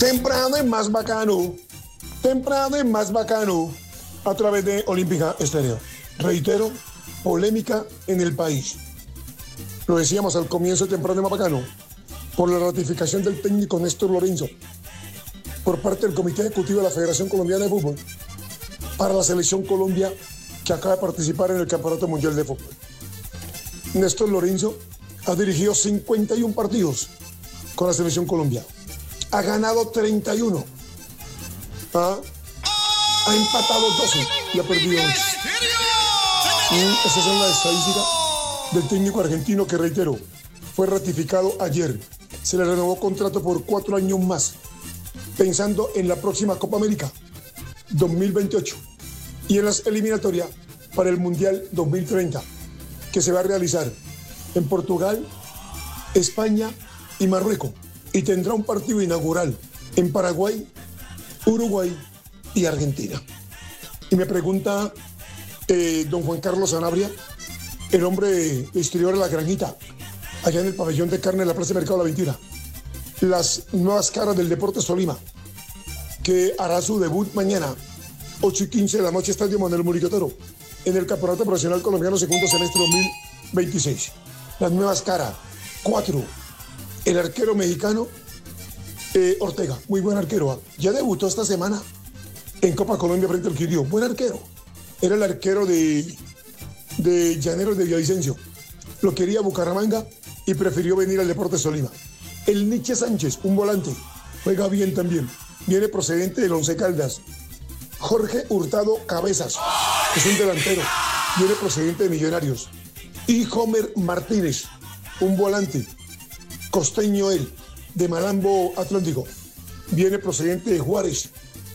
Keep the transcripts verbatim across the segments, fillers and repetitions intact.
Temprano es más bacano. Temprano es más bacano. A través de Olímpica Estéreo. Reitero, polémica en el país. Lo decíamos al comienzo, temprano es más bacano. Por la ratificación del técnico Néstor Lorenzo. Por parte del Comité Ejecutivo de la Federación Colombiana de Fútbol. Para la Selección Colombia, que acaba de participar en el Campeonato Mundial de Fútbol. Néstor Lorenzo ha dirigido cincuenta y uno partidos con la Selección Colombia. Ha ganado treinta y uno. ¿Ah? Ha empatado doce y ha perdido ocho. Mm, esas son las estadísticas del técnico argentino que, reitero, fue ratificado ayer. Se le renovó contrato por cuatro años más, pensando en la próxima Copa América dos mil veintiocho y en las eliminatorias para el Mundial dos mil treinta, que se va a realizar en Portugal, España y Marruecos. Y tendrá un partido inaugural en Paraguay, Uruguay y Argentina. Y me pregunta eh, don Juan Carlos Sanabria, el hombre exterior de la Granjita, allá en el pabellón de carne de la Plaza de Mercado de la Veintina, las nuevas caras del Deportes Tolima, que hará su debut mañana, ocho y quince de la noche, Estadio Manuel Murillo Toro, en el Campeonato Profesional Colombiano segundo semestre dos mil veintiséis. Las nuevas caras, cuatro. El arquero mexicano eh, Ortega, muy buen arquero. ¿eh? Ya debutó esta semana en Copa Colombia frente al Quindío. Buen arquero. Era el arquero de, de Llaneros de Villavicencio. Lo quería Bucaramanga y prefirió venir al Deportes Tolima. El Nietzsche Sánchez, un volante, juega bien también. Viene procedente del Once Caldas. Jorge Hurtado Cabezas, que es un delantero, viene procedente de Millonarios. Y Homer Martínez, un volante, costeño él, de Malambo Atlántico, viene procedente de Juárez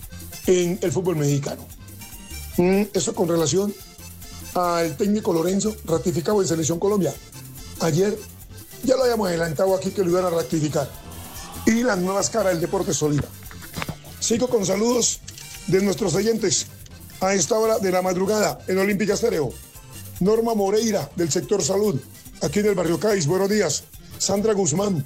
en el fútbol mexicano. Mm, eso con relación al técnico Lorenzo, ratificado en Selección Colombia. Ayer ya lo habíamos adelantado aquí que lo iban a ratificar. Y las nuevas caras del Deportes Tolima. Sigo con saludos de nuestros oyentes a esta hora de la madrugada en Olímpica Estéreo. Norma Moreira, del sector salud, aquí en el barrio Cádiz, buenos días. Sandra Guzmán,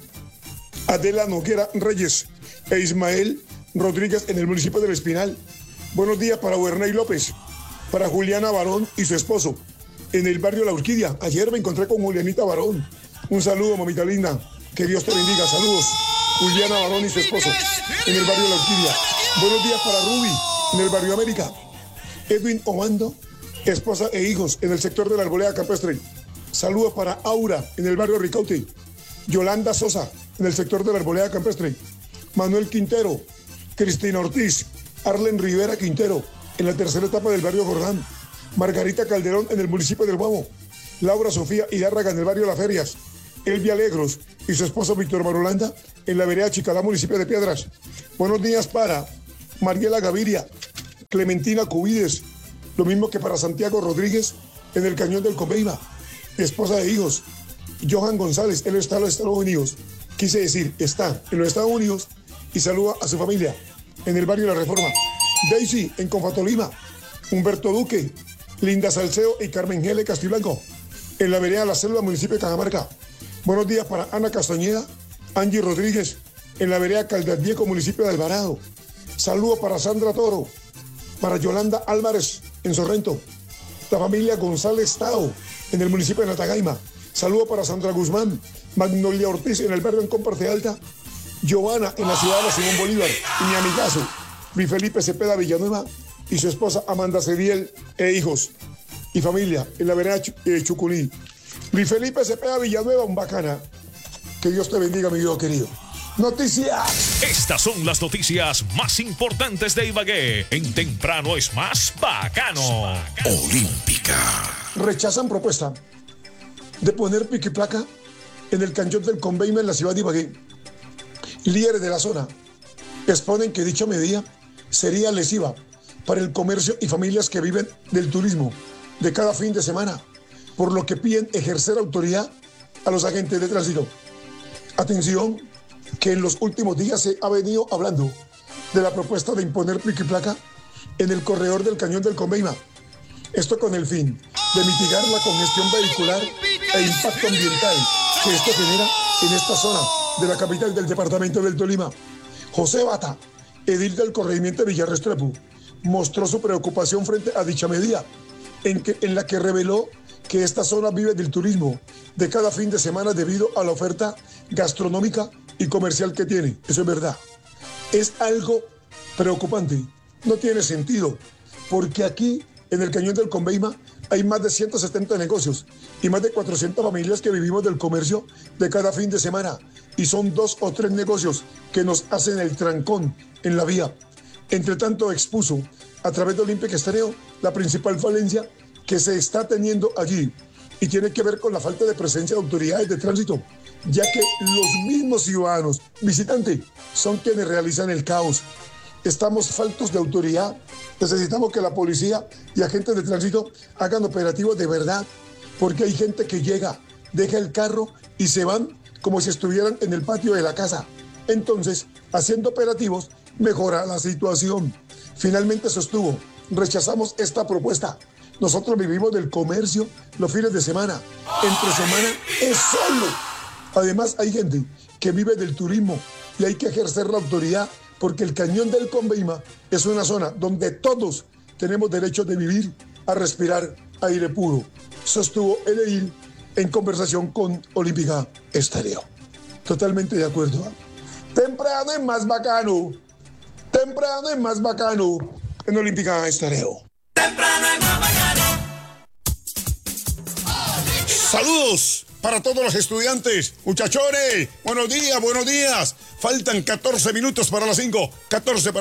Adela Noguera Reyes e Ismael Rodríguez en el municipio del Espinal. Buenos días para Werney López, para Juliana Barón y su esposo en el barrio La Orquídea. Ayer me encontré con Julianita Barón. Un saludo, mamita linda, que Dios te bendiga. Saludos, Juliana Barón y su esposo en el barrio La Orquídea. Buenos días para Ruby en el barrio América. Edwin Obando, esposa e hijos en el sector de la Arboleda Campestre. Saludos para Aura en el barrio Ricaute. Yolanda Sosa en el sector de la Arboleda Campestre. Manuel Quintero, Cristina Ortiz, Arlen Rivera Quintero en la tercera etapa del barrio Jordán. Margarita Calderón en el municipio del Guamo. Laura Sofía Hidárraga en el barrio Las Ferias. Elvia Alegros y su esposo Víctor Marulanda en la vereda Chicalá, municipio de Piedras. Buenos días para Mariela Gaviria, Clementina Cubides, lo mismo que para Santiago Rodríguez en el Cañón del Conveima, esposa de hijos. Johan González, él está en los Estados Unidos, quise decir, está en los Estados Unidos y saluda a su familia en el barrio La Reforma. Daisy en Confatolima, Humberto Duque, Linda Salceo y Carmen Gele Castiblanco en la vereda La Célula, municipio de Cajamarca. Buenos días para Ana Castañeda, Angie Rodríguez en la vereda Caldaviejo, municipio de Alvarado. Saludo para Sandra Toro, para Yolanda Álvarez en Sorrento, la familia González Tao en el municipio de Natagaima. Saludo para Sandra Guzmán, Magnolia Ortiz en el barrio en Comparte Alta, Giovanna en la ciudad de Simón Bolívar y mi amigazo Luis Felipe Cepeda Villanueva y su esposa Amanda Cediel e hijos y familia en la vereda eh, Chucuní. Luis Felipe Cepeda Villanueva, un bacana. Que Dios te bendiga, mi Dios querido. Noticias. Estas son las noticias más importantes de Ibagué. En Temprano es más bacano. Olímpica. Rechazan propuesta de poner pico y placa en el Cañón del Conveima en la ciudad de Ibagué. Líderes de la zona exponen que dicha medida sería lesiva para el comercio y familias que viven del turismo de cada fin de semana, por lo que piden ejercer autoridad a los agentes de tránsito. Atención, que en los últimos días se ha venido hablando de la propuesta de imponer pico y placa en el corredor del Cañón del Conveima. Esto con el fin de mitigar la congestión vehicular e impacto ambiental que esto genera en esta zona de la capital del departamento del Tolima. José Bata, edil del corregimiento de Villarrestrepo, mostró su preocupación frente a dicha medida, en, que, en la que reveló que esta zona vive del turismo de cada fin de semana debido a la oferta gastronómica y comercial que tiene. Eso es verdad. Es algo preocupante. No tiene sentido, porque aquí en el Cañón del Conveima hay más de ciento setenta negocios y más de cuatrocientas familias que vivimos del comercio de cada fin de semana. Y son dos o tres negocios que nos hacen el trancón en la vía. Entre tanto, expuso a través de Olímpica Estéreo la principal falencia que se está teniendo allí y tiene que ver con la falta de presencia de autoridades de tránsito, ya que los mismos ciudadanos visitantes son quienes realizan el caos. Estamos faltos de autoridad, necesitamos que la policía y agentes de tránsito hagan operativos de verdad, porque hay gente que llega, deja el carro y se van como si estuvieran en el patio de la casa. Entonces, haciendo operativos, mejora la situación. Finalmente sostuvo, rechazamos esta propuesta. Nosotros vivimos del comercio los fines de semana. Entre semana es solo. Además, hay gente que vive del turismo y hay que ejercer la autoridad porque el Cañón del Conveima es una zona donde todos tenemos derecho de vivir, a respirar aire puro. Sostuvo el edil en conversación con Olímpica Estéreo. Totalmente de acuerdo. Temprano es más bacano. Temprano es más bacano en Olímpica Estéreo. Temprano es más bacano. Saludos para todos los estudiantes. Muchachones, buenos días, buenos días. Faltan catorce minutos para las cinco. catorce para